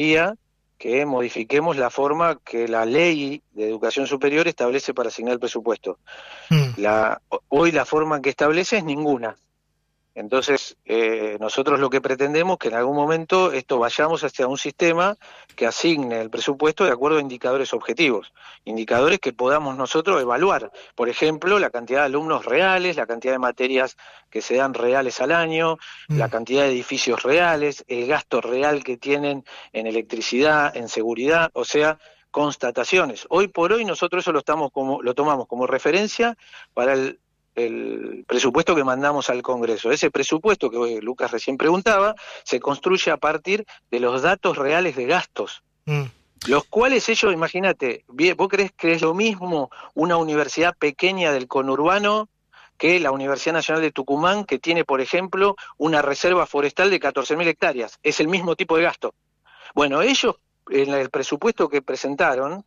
que modifiquemos la forma que la ley de educación superior establece para asignar el presupuesto. Hoy la forma que establece es ninguna. Entonces, nosotros lo que pretendemos es que en algún momento vayamos hacia un sistema que asigne el presupuesto de acuerdo a indicadores objetivos, indicadores que podamos nosotros evaluar. Por ejemplo, la cantidad de alumnos reales, la cantidad de materias que se dan reales al año, la cantidad de edificios reales, el gasto real que tienen en electricidad, en seguridad, o sea, constataciones. Hoy por hoy nosotros eso lo tomamos como referencia para el presupuesto que mandamos al Congreso. Ese presupuesto que Lucas recién preguntaba se construye a partir de los datos reales de gastos, los cuales ellos, imagínate, ¿vos crees que es lo mismo una universidad pequeña del conurbano que la Universidad Nacional de Tucumán, que tiene, por ejemplo, una reserva forestal de 14.000 hectáreas? Es el mismo tipo de gasto. Bueno, ellos, en el presupuesto que presentaron,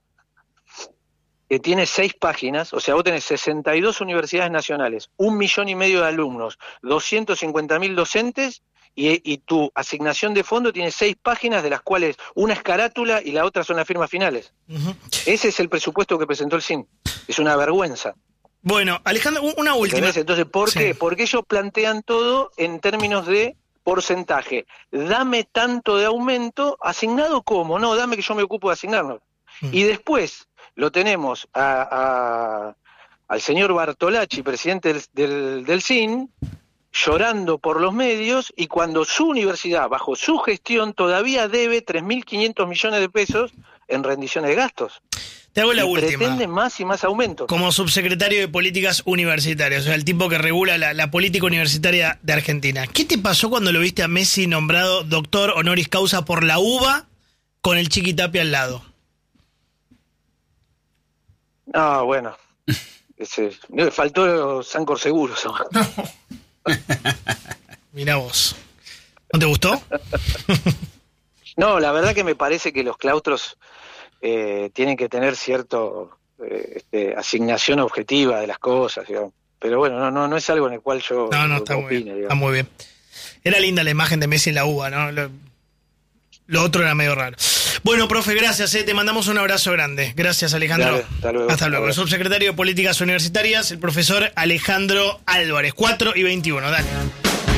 que tiene 6 páginas, o sea, vos tenés 62 universidades nacionales, 1,5 millones de alumnos, 250.000 docentes, y tu asignación de fondo tiene 6 páginas, de las cuales una es carátula y la otra son las firmas finales. Ese es el presupuesto que presentó el SIN. Es una vergüenza. Bueno, Alejandro, una última. ¿Entendés? Entonces, ¿por qué? Porque ellos plantean todo en términos de porcentaje. Dame tanto de aumento, ¿asignado cómo? No, dame que yo me ocupo de asignarlo. Y después lo tenemos al señor Bartolacci, presidente del SIN, llorando por los medios, y cuando su universidad, bajo su gestión, todavía debe 3.500 millones de pesos en rendiciones de gastos. Te hago la última. Pretende más y más aumentos. Como subsecretario de Políticas Universitarias, o sea, el tipo que regula la política universitaria de Argentina. ¿Qué te pasó cuando lo viste a Messi nombrado doctor honoris causa por la UBA con el Chiqui Tapia al lado? No, bueno. Me faltó Sancor Seguros. Mirá vos. ¿No te gustó? No, la verdad que me parece que los claustros tienen que tener cierto asignación objetiva de las cosas, digamos. Pero bueno, no es algo en el cual yo está opine, muy bien, está muy bien. Era linda la imagen de Messi en la UBA, ¿no? Lo otro era medio raro. Bueno, profe, gracias, te mandamos un abrazo grande. Gracias, Alejandro. Dale, hasta luego. Hasta luego. El subsecretario de Políticas Universitarias, el profesor Alejandro Álvarez, 4:21, dale.